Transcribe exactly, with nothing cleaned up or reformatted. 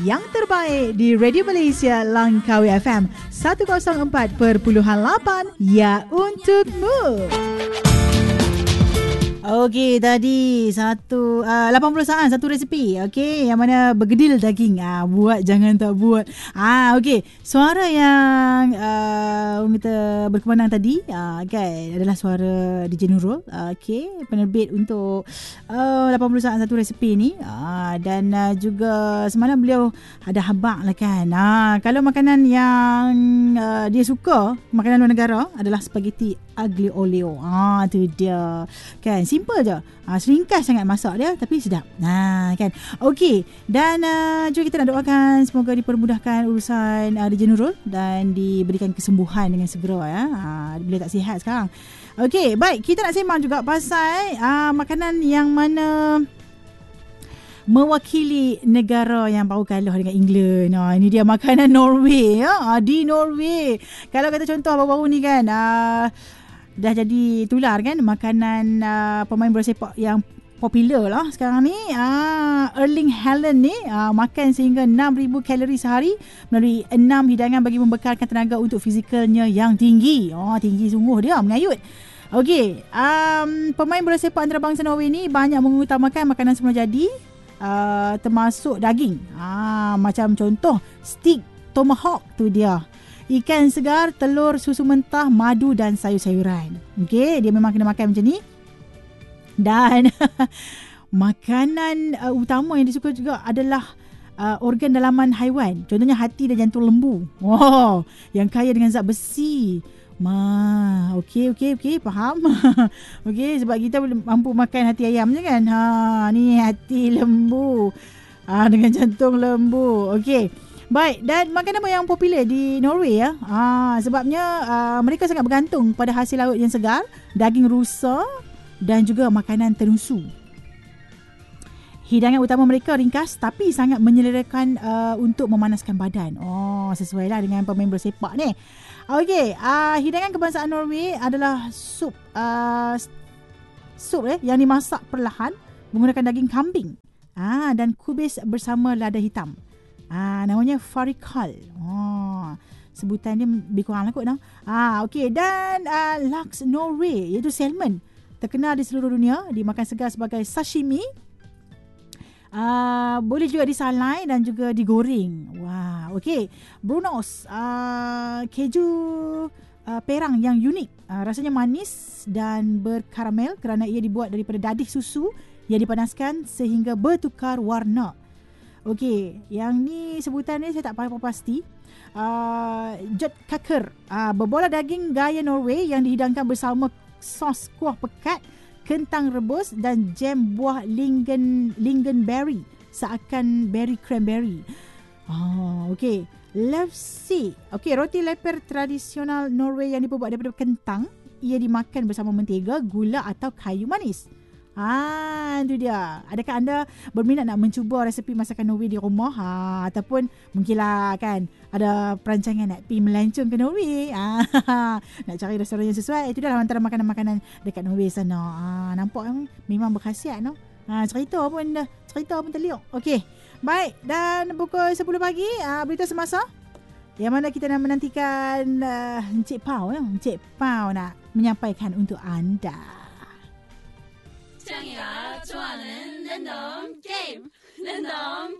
yang terbaik di Radio Malaysia Langkawi F M seratus empat perpuluhan lapan, ya untukmu. Okey, tadi satu uh, lapan puluh saat satu resipi. Okey, yang mana bergedil daging. Ah, buat jangan tak buat. Ah, okey. Suara yang uh, orang kata berkemenang tadi, uh, kan, adalah suara D J Nurul. Uh, okey, penerbit untuk uh, lapan puluh saat satu resipi ni. Uh, dan uh, juga semalam beliau ada habaq lah kan. Ah, kalau makanan yang uh, dia suka, makanan luar negara adalah spaghetti aglio olio. Ah, tu dia. Kan, simple je. Ah, seringkas sangat masak dia tapi sedap. Nah, kan. Okey, dan uh, juga kita nak doakan semoga dipermudahkan urusan uh, D J Nurul dan diberikan kesembuhan dengan segera ya. Ah, beliau tak sihat sekarang. Okey, baik, kita nak sembang juga pasal uh, makanan yang mana mewakili negara yang baru kalah dengan England. Nah, ini dia makanan Norway ya. Di Norway. Kalau kata contoh baru-baru ni kan, uh, dah jadi tular kan makanan uh, pemain bola sepak yang popular lah sekarang ni. uh, Erling Haaland ni uh, makan sehingga enam ribu kalori sehari melalui enam hidangan bagi membekalkan tenaga untuk fizikalnya yang tinggi. Oh, tinggi sungguh dia, mengayut. Okey, um, pemain bola sepak antarabangsa Norway ni banyak mengutamakan makanan semula jadi, uh, termasuk daging. uh, Macam contoh steak tomahawk tu dia, ikan segar, telur, susu mentah, madu dan sayur-sayuran. Okey, dia memang kena makan macam ni. Dan makanan uh, utama yang disuka juga adalah uh, organ dalaman haiwan. Contohnya hati dan jantung lembu. Wow, yang kaya dengan zat besi. Ma, okey okey okey, faham. Okey, sebab kita boleh mampu makan hati ayam je kan. Ha, ni hati lembu. Ah, dengan jantung lembu. Okey. Baik, dan makanan yang popular di Norway ya. Ah, sebabnya uh, mereka sangat bergantung pada hasil laut yang segar, daging rusa dan juga makanan tenusu. Hidangan utama mereka ringkas tapi sangat menyelerakan uh, untuk memanaskan badan. Oh, sesuai lah dengan pemain bola sepak ni. Okey, uh, hidangan kebangsaan Norway adalah sup uh, sup eh yang dimasak perlahan menggunakan daging kambing. Ah, dan kubis bersama lada hitam. Ah, namanya farikal. Oh, sebutan dia lebih kurang lah kot. No? Ah, okey, dan uh, laks Norway iaitu salmon terkenal di seluruh dunia, dimakan segar sebagai sashimi. Uh, boleh juga disalai dan juga digoreng. Wah, okey. Brunost, uh, keju uh, perang yang unik. Uh, rasanya manis dan berkaramel kerana ia dibuat daripada dadih susu yang dipanaskan sehingga bertukar warna. Okey, yang ni sebutan ni saya tak faham pasti. Uh, Jøtkaker, uh, berbola daging gaya Norway yang dihidangkan bersama sos kuah pekat, kentang rebus dan jam buah lingen lingonberry seakan berry cranberry. Oh, okey. Lefse. Okey, roti leper tradisional Norway yang dibuat daripada kentang. Ia dimakan bersama mentega, gula atau kayu manis. Ah, itu dia. Adakah anda berminat nak mencuba resepi masakan Norway di rumah? Ha, ataupun mungkinlah kan ada perancangan nak pergi melancong ke Norway. Ah, nak cari restoran yang sesuai. Itu dah antara makanan-makanan dekat Norway sana. Ah, nampak memang berkhasiat, no? Ah, cerita pun dah, cerita pun terliuk. Okey. Baik, dan pukul sepuluh pagi ah, berita semasa yang mana kita nak menantikan uh, Encik Pau ya. Encik Pau nak menyampaikan untuk anda. 想要좋아하는 랜덤 게임 랜덤